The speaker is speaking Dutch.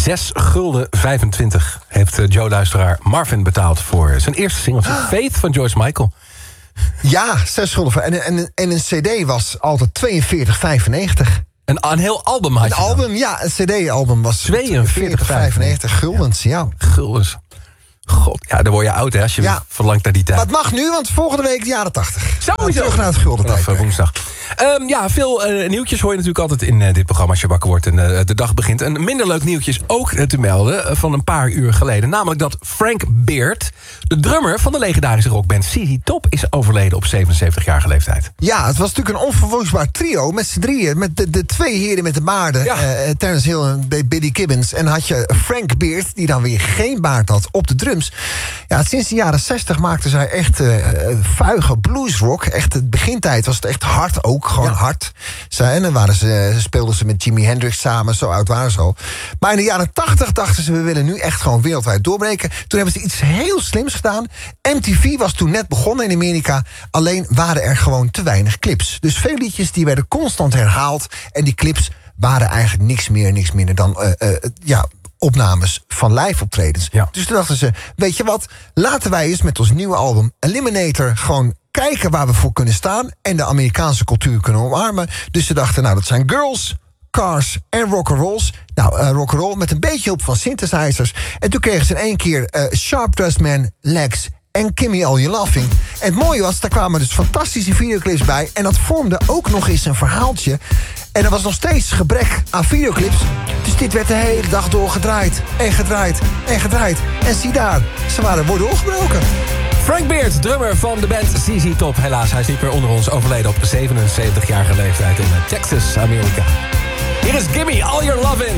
€6,25 heeft Joe-luisteraar Marvin betaald voor zijn eerste singeltje Faith van George Michael. Ja, €6. En een cd was altijd €42,95. Een heel album had je Een album, ja, een cd-album was €42,95 guldens, ja. Guldens. God, ja, dan word je oud, hè, als je verlangt naar die tijd. Maar het mag nu, want volgende week de jaren 80. Sowieso. Terug naar het gulden tijd. Vanaf woensdag. Veel nieuwtjes hoor je natuurlijk altijd in dit programma als je wakker wordt en de dag begint. En minder leuk nieuwtjes ook te melden van een paar uur geleden. Namelijk dat Frank Beard, de drummer van de legendarische rockband ZZ Top, is overleden op 77-jarige leeftijd. Ja, het was natuurlijk een onverwoestbaar trio met z'n drieën. Met de twee heren met de baarden. Ja. Terence Hill en Billy Gibbons. En dan had je Frank Beard, die dan weer geen baard had, op de drums. Ja, sinds de jaren 60 maakten zij echt vuige bluesrock. Echt, het begintijd was het echt hard ook. Gewoon hard. En dan speelden ze met Jimi Hendrix samen. Zo oud waren ze al. Maar in de jaren 80 dachten ze, we willen nu echt gewoon wereldwijd doorbreken. Toen hebben ze iets heel slims gedaan. MTV was toen net begonnen in Amerika. Alleen waren er gewoon te weinig clips. Dus veel liedjes die werden constant herhaald. En die clips waren eigenlijk niks minder dan opnames van live optredens. Ja. Dus toen dachten ze, weet je wat, laten wij eens met ons nieuwe album Eliminator gewoon kijken waar we voor kunnen staan en de Amerikaanse cultuur kunnen omarmen. Dus ze dachten, dat zijn girls, cars en rock'n'rolls. Rock'n'roll met een beetje hulp van synthesizers. En toen kregen ze in één keer Sharp Dressed Man, Legs en Kimmy All You Laughing. En het mooie was, daar kwamen dus fantastische videoclips bij. En dat vormde ook nog eens een verhaaltje. En er was nog steeds gebrek aan videoclips. Dus dit werd de hele dag door gedraaid. En gedraaid. En gedraaid. En zie daar, ze worden doorgebroken. Frank Beard, drummer van de band ZZ Top. Helaas, hij is niet meer onder ons, overleden op 77-jarige leeftijd in Texas, Amerika. Hier is Gimme All Your Lovin'.